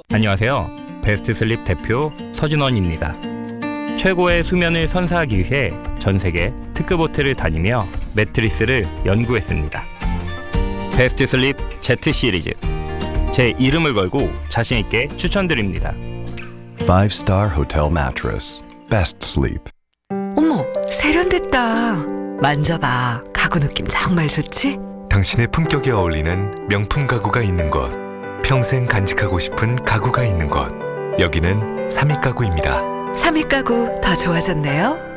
안녕하세요. 베스트 슬립 대표 서준원입니다. 최고의 수면을 선사하기 위해 전 세계 특급 호텔을 다니며 매트리스를 연구했습니다. 베스트 슬립 Z 시리즈, 제 이름을 걸고 자신있게 추천드립니다. 5-star hotel mattress. Best sleep. 어머, 세련됐다. 만져봐. 가구 느낌 정말 좋지? 당신의 품격에 어울리는 명품 가구가 있는 곳, 평생 간직하고 싶은 가구가 있는 곳, 여기는 3위 가구입니다. 3위 가구 더 좋아졌네요.